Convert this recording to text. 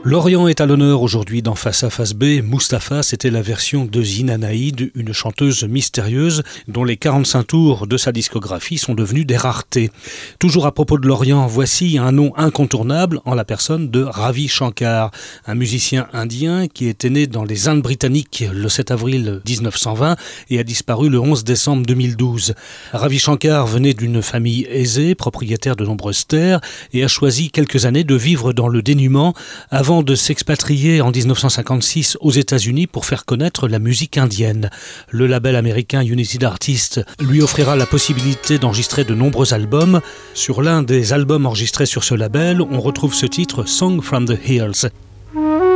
Lorient est à l'honneur aujourd'hui dans Face à Face B. Mustapha, c'était la version de Zina Naïd, une chanteuse mystérieuse dont les 45 tours de sa discographie sont devenus des raretés. Toujours à propos de Lorient, voici un nom incontournable en la personne de Ravi Shankar, un musicien indien qui était né dans les Indes britanniques le 7 avril 1920 et a disparu le 11 décembre 2012. Ravi Shankar venait d'une famille aisée, propriétaire de nombreuses terres, et a choisi quelques années de vivre dans le dénuement avant de s'expatrier en 1956 aux États-Unis pour faire connaître la musique indienne. Le label américain United Artists lui offrira la possibilité d'enregistrer de nombreux albums. Sur l'un des albums enregistrés sur ce label, on retrouve ce titre Song from the Hills.